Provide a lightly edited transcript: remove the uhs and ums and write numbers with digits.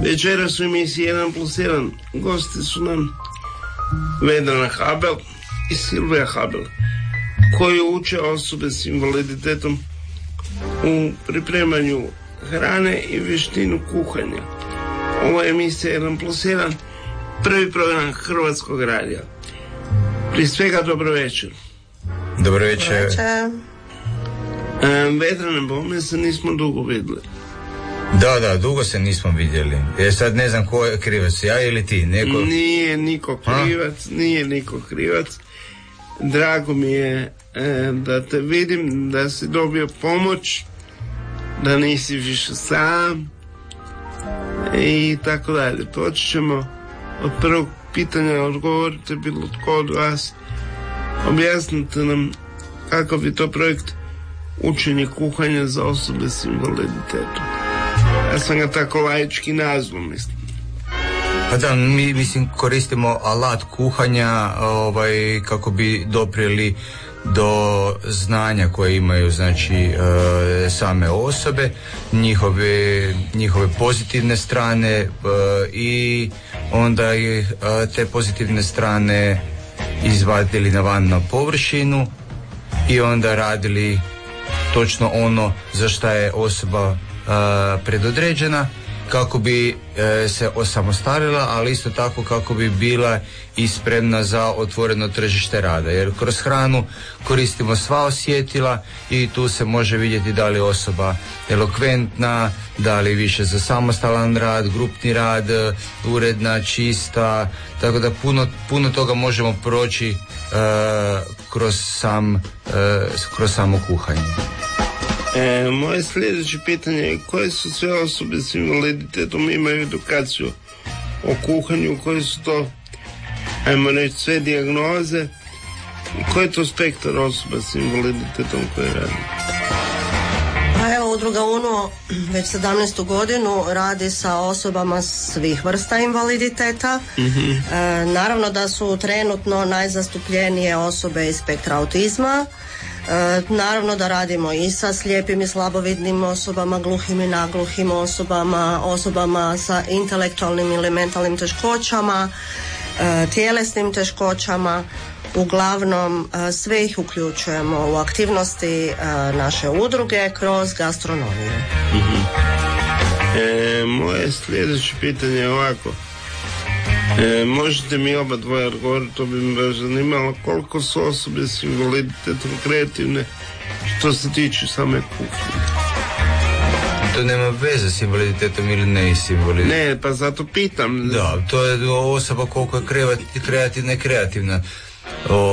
Večeras u emisiji 1+1 gosti su nam Vedrana Habel i Silvija Habel, koji uče osobe s invaliditetom u pripremanju hrane i vještinu kuhanja. Ovo je emisija 1+1, prvi program Hrvatskog radija. Prije svega dobro večer. Dobro večer. Vedrana, bome se nismo dugo vidjeli. Da, dugo se nismo vidjeli. Sad ne znam ko je krivac, ja ili ti? Neko... Nije niko krivac. Drago mi je da te vidim, da si dobio pomoć, da nisi više sam i tako dalje. Počet ćemo od prvog pitanja odgovorite bilo tko od vas. Objasnite nam kakav je to projekt učenje kuhanja za osobe s invaliditetom. Ja sam ga tako laički nazvao, mislim. Pa da, mi koristimo alat kuhanja kako bi doprijeli do znanja koje imaju same osobe, njihove pozitivne strane i onda te pozitivne strane izvadili na površinu i onda radili točno ono za šta je osoba predodređena, kako bi se osamostalila, ali isto tako kako bi bila i spremna za otvoreno tržište rada. Jer kroz hranu koristimo sva osjetila i tu se može vidjeti da li je osoba elokventna, da li više za samostalan rad, grupni rad, uredna, čista, tako da puno toga možemo proći kroz samo kuhanje. Moje sljedeće pitanje je koje su sve osobe s invaliditetom imaju edukaciju o kuhanju, koje su to, ajmo reći, sve dijagnoze i koji je to spektar osoba s invaliditetom koje radi? Pa evo, Udruga UNO već 17. godinu radi sa osobama svih vrsta invaliditeta. Naravno da su trenutno najzastupljenije osobe iz spektra autizma. Naravno da radimo i sa slijepim i slabovidnim osobama, gluhim i nagluhim osobama sa intelektualnim ili mentalnim teškoćama, tjelesnim teškoćama. Uglavnom sve ih uključujemo u aktivnosti naše udruge kroz gastronomiju. Moje sljedeće pitanje je ovako. Možete mi oba dvoje odgovoriti, to bi me baš zanimalo, koliko su osobe s invaliditetom kreativne što se tiče same kuhinje? To nema veze s invaliditetom ili ne s invaliditetom. Ne, pa zato pitam. Da, to je osoba koliko je kreativna i kreativna.